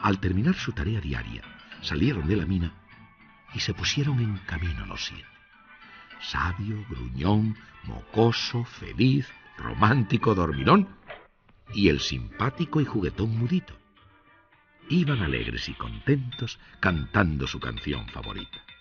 Al terminar su tarea diaria, salieron de la mina y se pusieron en camino los 7. Sabio, gruñón, mocoso, feliz, romántico, dormilón y el simpático y juguetón Mudito. Iban alegres y contentos cantando su canción favorita.